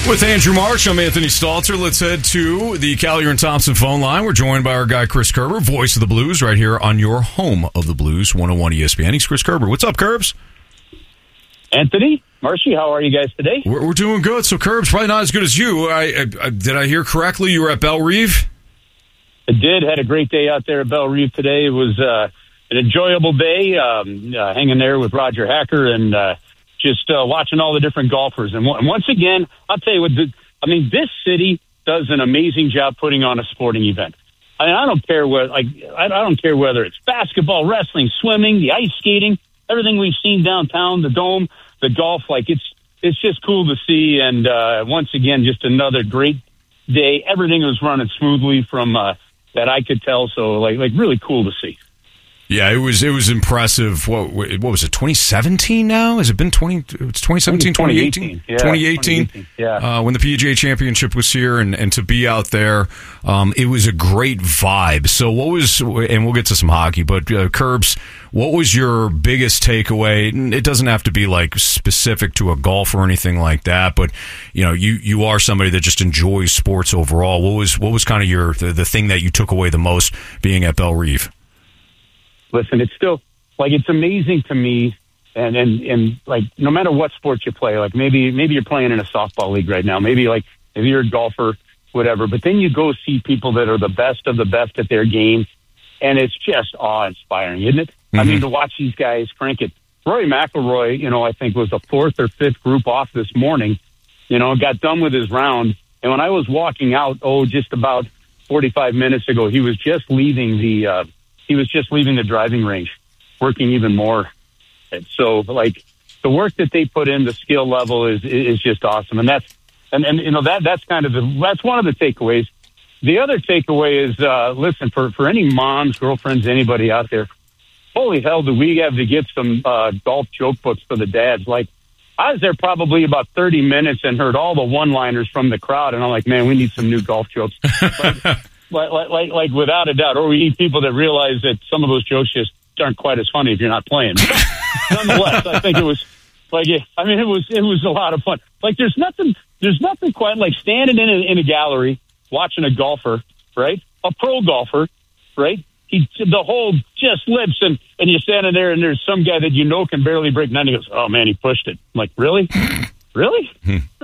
With Andrew Marsh, I'm Anthony Stalter. Let's head to the Callier and Thompson phone line. We're joined by our guy, Chris Kerber, voice of the Blues, right here on your home of the Blues, 101 ESPN. He's Chris Kerber. What's up, Kerbs? Anthony, Marshy, how are you guys today? We're doing good. So, Kerbs, probably not as good as you. Did I hear correctly? You were at Belle Reve? I did. Had a great day out there at Belle Reve today. It was an enjoyable day, hanging there with Roger Hacker and just watching all the different golfers. And once again, I'll tell you what, this city does an amazing job putting on a sporting event. I mean, I don't care whether it's basketball, wrestling, swimming, the ice skating, everything we've seen downtown, the Dome, the golf. It's just cool to see. And once again, just another great day. Everything was running smoothly from that I could tell. So really cool to see. Yeah, it was impressive. What was it, 2017 now? Has it been 2017, 2018? Yeah, 2018, yeah. When the PGA Championship was here, and to be out there, it was a great vibe. So and we'll get to some hockey, but Kerbs, what was your biggest takeaway? It doesn't have to be like specific to a golf or anything like that, but you are somebody that just enjoys sports overall. What was kind of the thing that you took away the most being at Belle Reve? Listen, it's still it's amazing to me, and no matter what sport you play, maybe you're playing in a softball league right now, maybe you're a golfer, whatever. But then you go see people that are the best of the best at their game, and it's just awe-inspiring, isn't it? Mm-hmm. I mean, to watch these guys crank it. Rory McIlroy, I think was the fourth or fifth group off this morning. Got done with his round, and when I was walking out, just about 45 minutes ago, he was just leaving the driving range, working even more. And so, the work that they put in, the skill level is just awesome. And that's kind of that's one of the takeaways. The other takeaway is, listen, for any moms, girlfriends, anybody out there, holy hell, do we have to get some golf joke books for the dads? I was there probably about 30 minutes and heard all the one-liners from the crowd, and I'm like, man, we need some new golf jokes. Like without a doubt, or we need people that realize that some of those jokes just aren't quite as funny if you're not playing. Nonetheless, I think it was it was a lot of fun. There's nothing quite like standing in a gallery watching a golfer, right? A pro golfer, right? The hole just lips, and you're standing there, and there's some guy that can barely break nine. He goes, "Oh man, he pushed it." I'm like, really, really?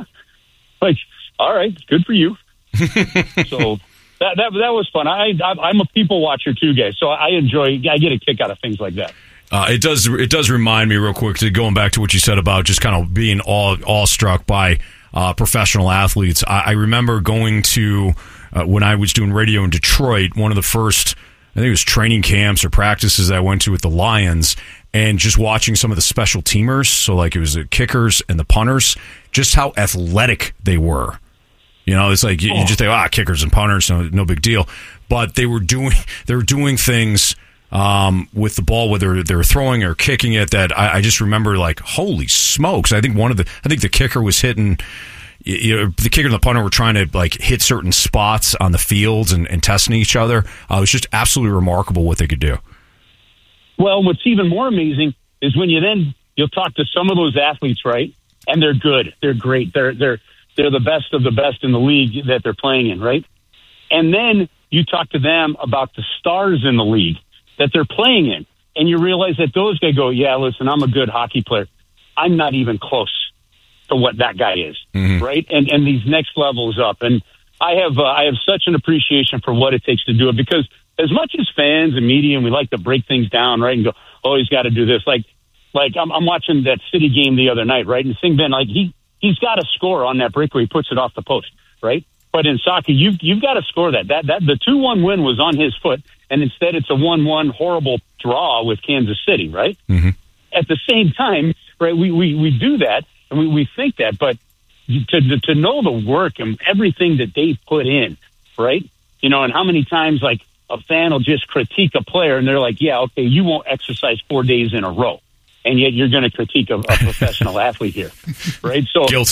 All right, good for you. So. That was fun. I'm a people watcher too, guys. So I get a kick out of things like that. It does remind me real quick to going back to what you said about just kind of being awestruck by professional athletes. I remember going to when I was doing radio in Detroit, one of the first, I think it was training camps or practices I went to with the Lions, and just watching some of the special teamers. So it was the kickers and the punters, just how athletic they were. It's you just think, kickers and punters, no big deal. But they were doing things with the ball, whether they were throwing or kicking it, that I just remember holy smokes. I think the kicker was hitting, the kicker and the punter were trying to hit certain spots on the fields and testing each other. It was just absolutely remarkable what they could do. Well, what's even more amazing is when you'll talk to some of those athletes, right? And they're good. They're great. They're the best of the best in the league that they're playing in, right? And then you talk to them about the stars in the league that they're playing in, and you realize that those guys go, yeah, listen, I'm a good hockey player. I'm not even close to what that guy is, right? And these next levels up. And I have such an appreciation for what it takes to do it, because as much as fans and media, and we like to break things down, right, and go, oh, he's got to do this. I'm watching that City game the other night, right? And Sing Ben, he's got to score on that break where he puts it off the post, right? But in soccer, you've got to score that. The 2-1 win was on his foot, and instead it's a 1-1 horrible draw with Kansas City, right? Mm-hmm. At the same time, right, we do that, and we think that, but to know the work and everything that they put in, right? And how many times a fan will just critique a player, and they're like, yeah, okay, you won't exercise 4 days in a row. And yet you're going to critique a professional athlete here, right? So Guilty.